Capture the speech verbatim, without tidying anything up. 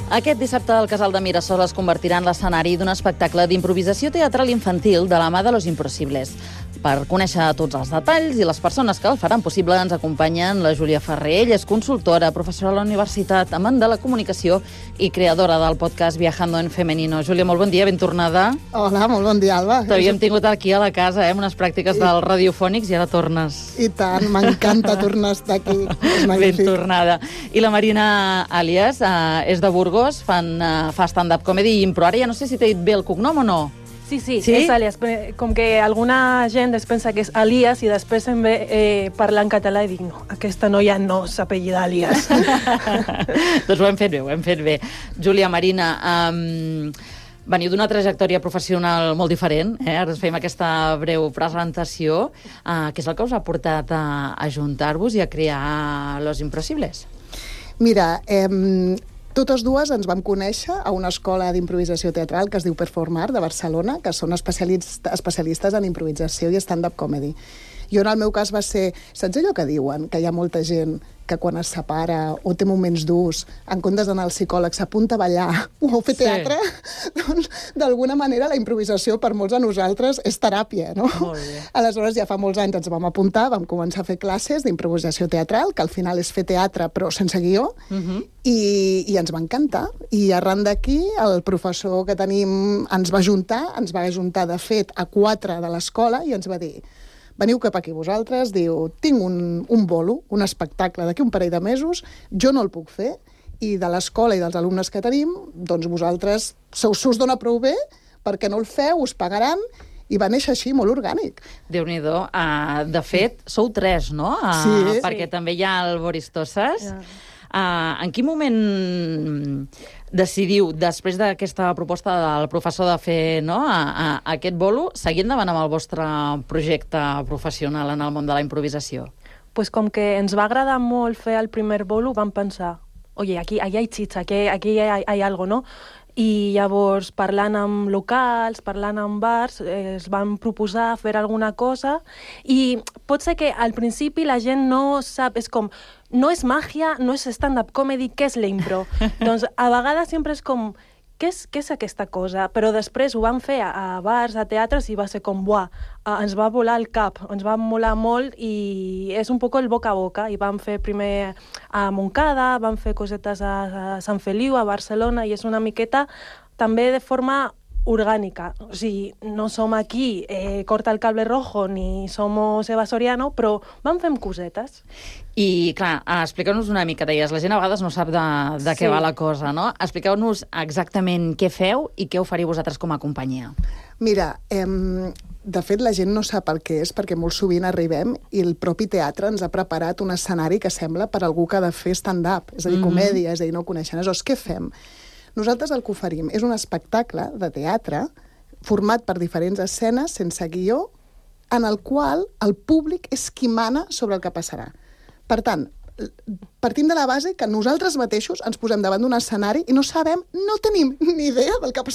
Aquest dissabte el Casal de Mirasol es convertirà en l'escenari d'un espectacle d'improvisació teatral infantil de la mà de Los Impossibles. Per conèixer tots els detalls i les persones que el faran possible ens acompanyen la Júlia Ferrer. Ella és consultora, professora a la Universitat, amant de la comunicació i creadora del podcast Viajando en Femenino. Júlia, molt bon dia, ben tornada. Hola, molt bon dia, Alba. T'havíem tingut aquí a la casa, eh, amb unes pràctiques I... dels radiofònics i ara tornes. I tant, m'encanta tornar a estar aquí. És magnífic. Ben tornada. I la Marina Alias eh, és de Burgos, fan, eh, fa stand-up comedy i impro. Ara ja no sé si t'he dit bé el cognom o no. Sí, sí, sí, és Alias. Com que alguna gent es pensa que és Alias i després em ve eh, parlar en català i dic, no, aquesta noia no s'apellida Alias. Doncs ho hem fet bé, ho hem fet bé. Júlia, Marina, um, veniu d'una trajectòria professional molt diferent, eh? Ara us fem aquesta breu presentació, uh, que és el que us ha portat a, a juntar-vos i a crear Los Impossibles. Mira, eh, totes dues ens vam conèixer a una escola d'improvisació teatral que es diu Performart, de Barcelona, que són especialistes, especialistes en improvisació i stand-up comedy. Jo, en el meu cas, va ser... Saps allò que diuen? Que hi ha molta gent que quan es separa o té moments durs, en comptes d'anar al psicòleg, s'apunta a ballar o a fer teatre. Sí. Doncs, d'alguna manera, la improvisació per molts de nosaltres és teràpia, no? Molt bé. Aleshores, ja fa molts anys ens vam apuntar, vam començar a fer classes d'improvisació teatral, que al final és fer teatre, però sense guió, uh-huh. i, i ens va encantar. I arran d'aquí, el professor que tenim ens va juntar, ens va juntar, de fet, a quatre de l'escola, i ens va dir... Veniu cap aquí vosaltres, diu, tinc un, un bolo, un espectacle d'aquí un parell de mesos, jo no el puc fer, i de l'escola i dels alumnes que tenim, doncs vosaltres se us dona prou bé, perquè no el feu, us pagaran, i va néixer així, molt orgànic. Déu-n'hi-do. Uh, de fet, sou tres, no? Uh, sí. Perquè sí. També hi ha el Boris Tossas. Yeah. Uh, en quin moment decidiu, després d'aquesta proposta del professor de fer, no, a, a, a aquest bolo, seguir endavant amb el vostre projecte professional en el món de la improvisació? Pues com que ens va agradar molt fer el primer bolo, vam pensar, oye, aquí, aquí hi ha xitxa, aquí, aquí hi ha, hi ha algo, no? I llavors, parlant amb locals, parlant amb bars, eh, es van proposar fer alguna cosa i pot ser que al principi la gent no sap, és com, no és màgia, no és stand-up comedy, què és l'impro? Doncs a vegades sempre és com, què és, què és aquesta cosa? Però després ho vam fer a, a bars, a teatres, i va ser com, buah, ens va volar el cap, ens va molar molt i és un poc el boca a boca. I vam fer primer a Montcada, vam fer cosetes a, a Sant Feliu, a Barcelona, i és una miqueta també de forma orgànica. O sigui, no som aquí eh, Corta el Cable Rojo ni Somos Eva Soriano, però vam fent cosetes. I, clar, expliqueu-nos una mica, deies, la gent a vegades no sap de, de què sí. va la cosa, no? Expliqueu-nos exactament què feu i què oferiu vosaltres com a companyia. Mira, eh, de fet, la gent no sap el que és, perquè molt sovint arribem i el propi teatre ens ha preparat un escenari que sembla per algú que ha de fer stand-up, és a dir, mm-hmm. comèdia, és a dir, no ho coneixen. Aleshores, què fem? Nosaltres el que oferim és un espectacle de teatre format per diferents escenes sense guió, en el qual el públic és qui mana sobre el que passarà. Per tant, partim de la base que nosaltres mateixos ens posem davant d'un escenari i no sabem, no tenim ni idea del que